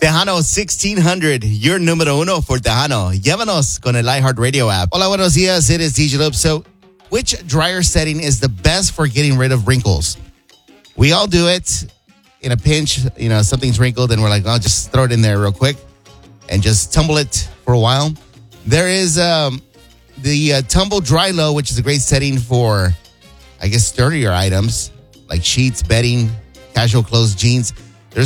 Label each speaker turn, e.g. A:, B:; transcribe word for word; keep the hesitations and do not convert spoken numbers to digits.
A: Tejano sixteen hundred, your numero uno for Tejano. Llévanos con el iHeartRadio app. Hola, buenos dias. It is D J Loop. So, which dryer setting is the best for getting rid of wrinkles? We all do it in a pinch. You know, something's wrinkled and we're like, oh, just throw it in there real quick and just tumble it for a while. There is um, the uh, Tumble Dry Low, which is a great setting for, I guess, sturdier items like sheets, bedding, casual clothes, jeans.